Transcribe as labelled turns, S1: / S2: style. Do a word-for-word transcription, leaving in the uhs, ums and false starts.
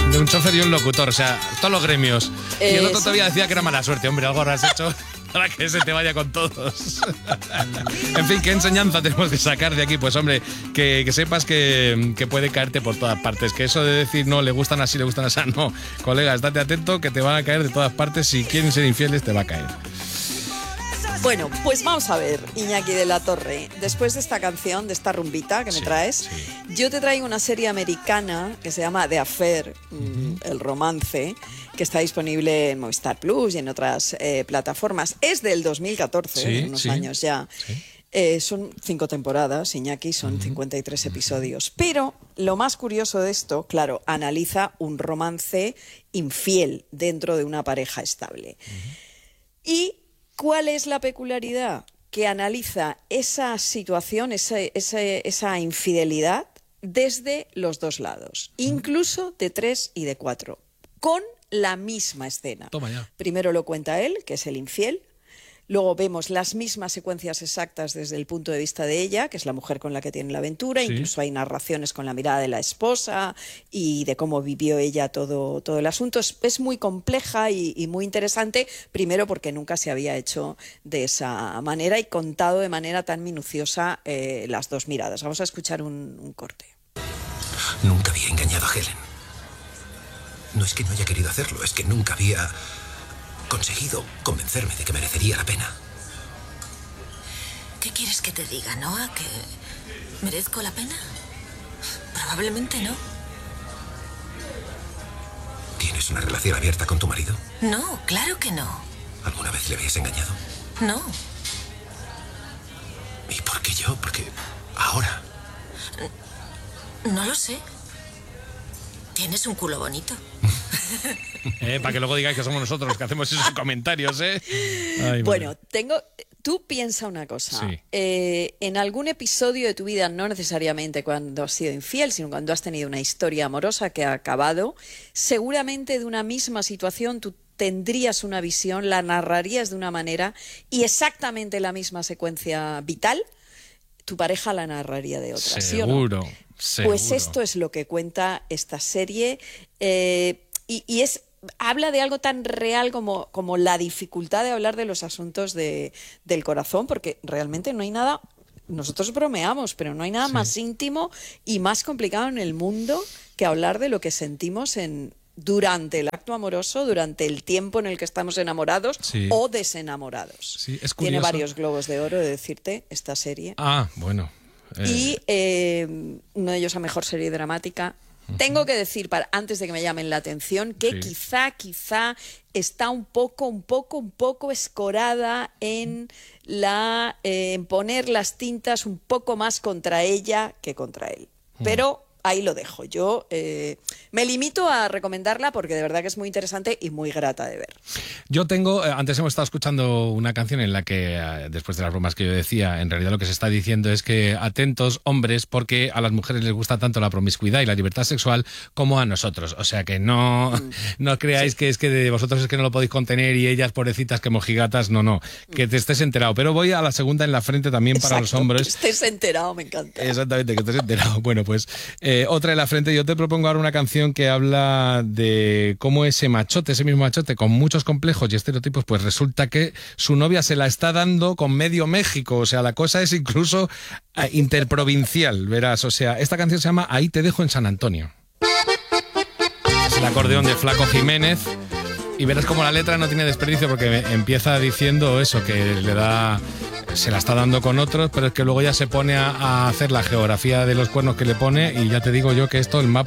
S1: De un chofer y un locutor, o sea, todos los gremios. Eh, y el otro todavía decía que era mala suerte. Hombre, algo has hecho para que se te vaya con todos. En fin, ¿qué enseñanza tenemos que sacar de aquí? Pues hombre, que, que sepas que, que puede caerte por todas partes. Que eso de decir, no, le gustan así, le gustan así, no. Colega, estate atento que te van a caer de todas partes. Si quieren ser infieles, te va a caer.
S2: Bueno, pues vamos a ver, Iñaki de la Torre. Después de esta canción, de esta rumbita que me sí, traes, sí. yo te traigo una serie americana que se llama The Affair, uh-huh. el romance, que está disponible en Movistar Plus y en otras eh, plataformas. Es del dos mil catorce, sí, unos sí. años ya. Sí. Eh, son cinco temporadas, Iñaki, son uh-huh. cincuenta y tres episodios. Pero lo más curioso de esto, claro, analiza un romance infiel dentro de una pareja estable. Uh-huh. Y ¿cuál es la peculiaridad? Que analiza esa situación, esa, esa, esa infidelidad desde los dos lados, incluso de tres y de cuatro, con la misma escena.
S1: Toma ya.
S2: Primero lo cuenta él, que es el infiel. Luego vemos las mismas secuencias exactas desde el punto de vista de ella, que es la mujer con la que tiene la aventura. Sí. Incluso hay narraciones con la mirada de la esposa y de cómo vivió ella todo, todo el asunto. Es, es muy compleja y, y muy interesante, primero porque nunca se había hecho de esa manera y contado de manera tan minuciosa eh, las dos miradas. Vamos a escuchar un, un corte.
S3: Nunca había engañado a Helen. No es que no haya querido hacerlo, es que nunca había conseguido convencerme de que merecería la pena.
S4: ¿Qué quieres que te diga, Noah? ¿Que merezco la pena? Probablemente no.
S3: ¿Tienes una relación abierta con tu marido?
S4: No, claro que no.
S3: ¿Alguna vez le habías engañado?
S4: No.
S3: ¿Y por qué yo? Porque ahora.
S4: No lo sé. Tienes un culo bonito.
S1: eh, para que luego digáis que somos nosotros los que hacemos esos comentarios, ¿eh? Ay,
S2: bueno, tengo... Tú piensa una cosa.
S1: Sí.
S2: Eh, en algún episodio de tu vida, no necesariamente cuando has sido infiel, sino cuando has tenido una historia amorosa que ha acabado, seguramente de una misma situación tú tendrías una visión, la narrarías de una manera y exactamente la misma secuencia vital, tu pareja la narraría de otra.
S1: Seguro.
S2: ¿Sí o no?
S1: Seguro.
S2: Pues esto es lo que cuenta esta serie eh, y, y es habla de algo tan real como, como la dificultad de hablar de los asuntos de, del corazón, porque realmente no hay nada, nosotros bromeamos, pero no hay nada sí. más íntimo y más complicado en el mundo que hablar de lo que sentimos en durante el acto amoroso, durante el tiempo en el que estamos enamorados sí. o desenamorados.
S1: Sí, es
S2: Tiene varios globos de oro, de decirte, esta serie.
S1: Ah, bueno.
S2: Eh. Y eh, uno de ellos a mejor serie dramática. Uh-huh. Tengo que decir, para, antes de que me llamen la atención, que sí. quizá, quizá está un poco, un poco, un poco escorada en, la, eh, en poner las tintas un poco más contra ella que contra él. Uh-huh. Pero ahí lo dejo. Yo eh, me limito a recomendarla porque de verdad que es muy interesante y muy grata de ver.
S1: Yo tengo, antes hemos estado escuchando una canción en la que, después de las bromas que yo decía, en realidad lo que se está diciendo es que atentos, hombres, porque a las mujeres les gusta tanto la promiscuidad y la libertad sexual como a nosotros. O sea que no, mm. no creáis sí. que es que de vosotros es que no lo podéis contener y ellas, pobrecitas, que mojigatas, no, no. Que te estés enterado. Pero voy a la segunda en la frente también. Exacto, para los hombres.
S2: Que estés enterado, me encanta.
S1: Exactamente, que estés enterado. Bueno, pues eh, otra en la frente. Yo te propongo ahora una canción que habla de cómo ese machote, ese mismo machote, con muchos complejos y estereotipos, pues resulta que su novia se la está dando con medio México. O sea, la cosa es incluso eh, interprovincial, verás. O sea, esta canción se llama Ahí te dejo en San Antonio. Es el acordeón de Flaco Jiménez. Y verás como la letra no tiene desperdicio porque empieza diciendo eso, que le da, se la está dando con otros, pero es que luego ya se pone a, a hacer la geografía de los cuernos que le pone y ya te digo yo que esto, el mapa